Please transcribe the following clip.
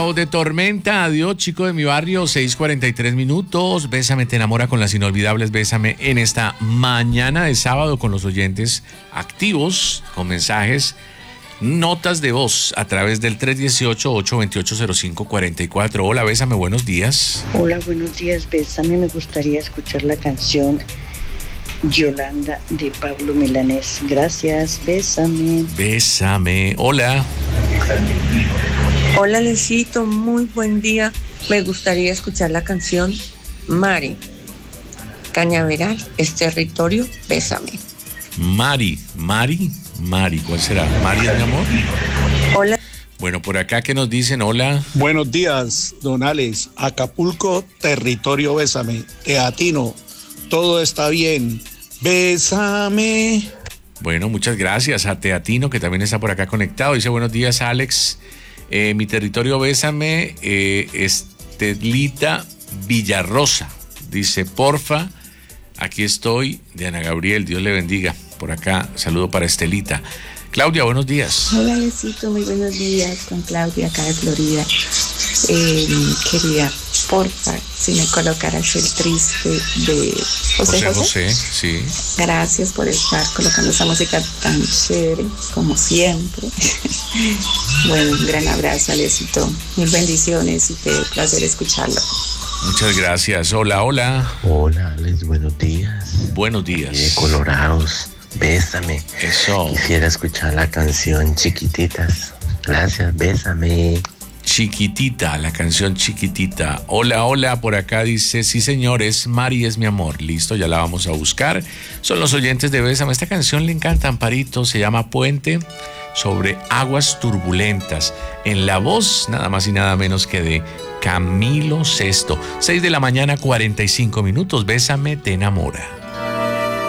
voz de Tormenta, adiós, chico de mi barrio, 6:43. Bésame, te enamora con las inolvidables Bésame en esta mañana de sábado con los oyentes activos, con mensajes, notas de voz a través del 318-828-0544. Hola, Bésame, buenos días. Hola, buenos días, Bésame. Me gustaría escuchar la canción Yolanda de Pablo Milanés. Gracias, Bésame. Bésame, hola. Hola, Lecito, muy buen día. Me gustaría escuchar la canción Mari. Cañaveral es territorio, Bésame. Mari, ¿cuál será? ¿Mari es mi amor? Hola. Bueno, por acá que nos dicen, hola. Buenos días, don Alex. Acapulco, territorio, Bésame. Teatino, todo está bien. Bésame. Bueno, muchas gracias a Teatino, que también está por acá conectado. Dice, buenos días, Alex. Mi territorio, Bésame, Estelita Villarrosa. Dice, porfa, aquí estoy, de Ana Gabriel, Dios le bendiga. Por acá, saludo para Estelita. Claudia, buenos días. Hola, Besito, muy buenos días, con Claudia, acá de Florida. Quería, porfa, si me colocaras el triste de José. Sí. Gracias por estar colocando esa música tan chévere, como siempre. Bueno, un gran abrazo, Alecito. Mil bendiciones y qué placer escucharlo. Muchas gracias. Hola. Hola, Alex, buenos días. Buenos días. Colorados, Bésame. Eso. Quisiera escuchar la canción Chiquititas. Gracias, Bésame. Chiquitita, la canción Chiquitita. Hola, por acá dice, sí señores, Mari es mi amor. Listo, ya la vamos a buscar. Son los oyentes de Bésame. Esta canción le encanta a Amparito, se llama Puente sobre aguas turbulentas. En la voz, nada más y nada menos que de Camilo VI. 6:45 a.m. Bésame, te enamora.